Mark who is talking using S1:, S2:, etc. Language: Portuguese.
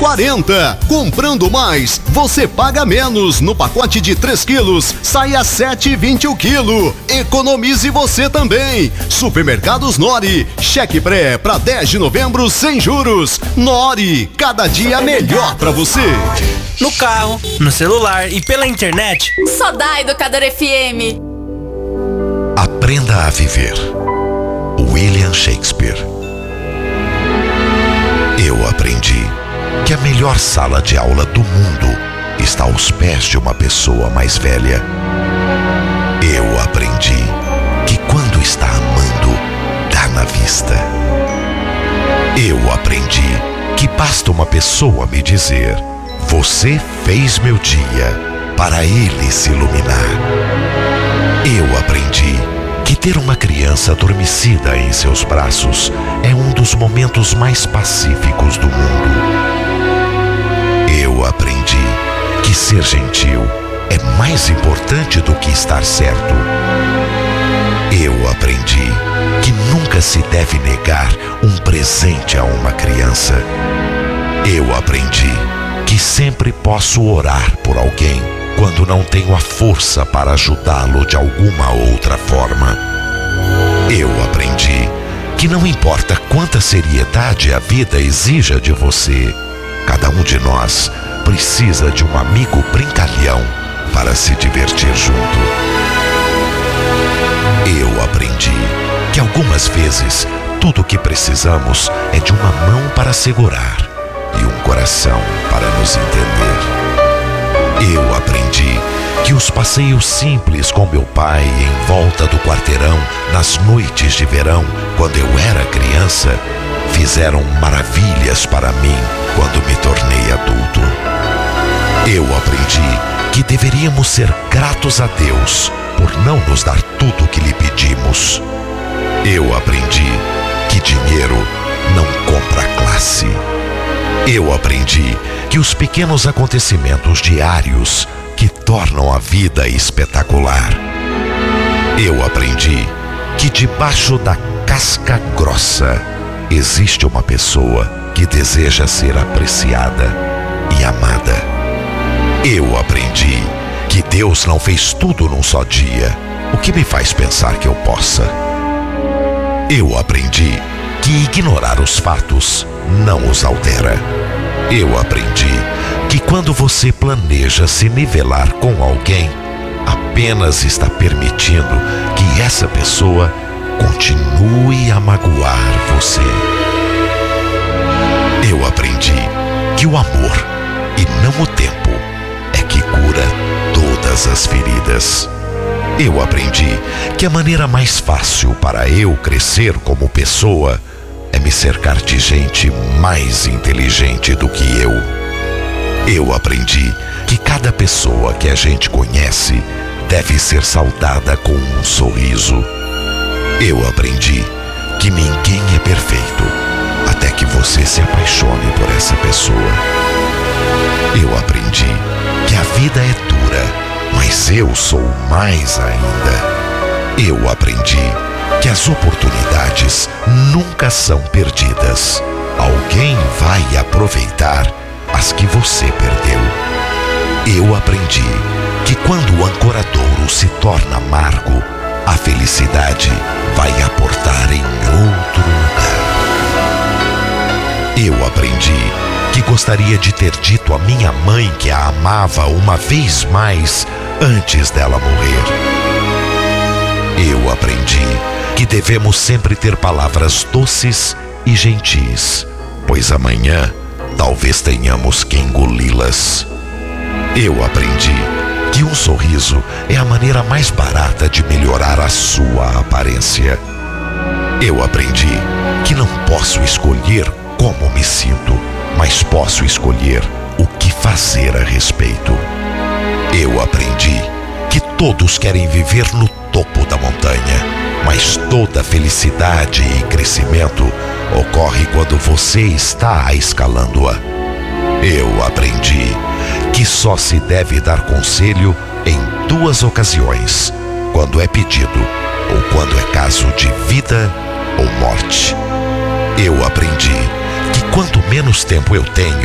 S1: 7,40. Comprando mais, você paga menos. No pacote de 3 quilos, sai a 7,20 o quilo. Economize você também. Supermercados Nori. Cheque pré para 10 de novembro sem juros. Nori, cada dia melhor para você.
S2: No carro, no celular e pela internet.
S3: Só dá Educador FM.
S4: Aprenda a viver. William Shakespeare. Eu aprendi que a melhor sala de aula do mundo está aos pés de uma pessoa mais velha. Eu aprendi que quando está amando, dá na vista. Eu aprendi que basta uma pessoa me dizer: você fez meu dia, para ele se iluminar. Eu aprendi que ter uma criança adormecida em seus braços é um dos momentos mais pacíficos do mundo. Eu aprendi que ser gentil é mais importante do que estar certo. Eu aprendi que nunca se deve negar um presente a uma criança. Eu aprendi que sempre posso orar por alguém quando não tenho a força para ajudá-lo de alguma outra forma. Eu aprendi que não importa quanta seriedade a vida exija de você, cada um de nós precisa de um amigo brincalhão para se divertir junto. Eu aprendi que algumas vezes tudo o que precisamos é de uma mão para segurar e um coração para nos entender. Eu aprendi que os passeios simples com meu pai em volta do quarteirão nas noites de verão, quando eu era criança, fizeram maravilhas para mim quando me tornei adulto. Eu aprendi que deveríamos ser gratos a Deus por não nos dar tudo o que lhe pedimos. Eu aprendi que dinheiro não compra classe. Eu aprendi que os pequenos acontecimentos diários que tornam a vida espetacular. Eu aprendi que debaixo da casca grossa existe uma pessoa que deseja ser apreciada e amada. Eu aprendi que Deus não fez tudo num só dia, o que me faz pensar que eu possa. Eu aprendi que ignorar os fatos não os altera. Eu aprendi que quando você planeja se nivelar com alguém, apenas está permitindo que essa pessoa continue a magoar você. Eu aprendi que o amor e não o tempo é que cura todas as feridas. Eu aprendi que a maneira mais fácil para eu crescer como pessoa é me cercar de gente mais inteligente do que eu. Eu aprendi que cada pessoa que a gente conhece deve ser saudada com um sorriso. Eu aprendi que ninguém é perfeito até que você se apaixone por essa pessoa. Eu aprendi que a vida é dura, mas eu sou mais ainda. Eu aprendi que as oportunidades nunca são perdidas. Alguém vai aproveitar as que você perdeu. Eu aprendi que quando o ancoradouro se torna amargo, a felicidade vai aportar em outro lugar. Eu aprendi que gostaria de ter dito à minha mãe que a amava uma vez mais antes dela morrer. Eu aprendi que devemos sempre ter palavras doces e gentis, pois amanhã talvez tenhamos que engoli-las. Eu aprendi que um sorriso é a maneira mais barata de melhorar a sua aparência. Eu aprendi que não posso escolher como me sinto, mas posso escolher o que fazer a respeito. Eu aprendi que todos querem viver no topo da montanha, mas toda felicidade e crescimento ocorre quando você está escalando-a. Eu aprendi que só se deve dar conselho em 2 ocasiões: quando é pedido ou quando é caso de vida ou morte. Eu aprendi que quanto menos tempo eu tenho,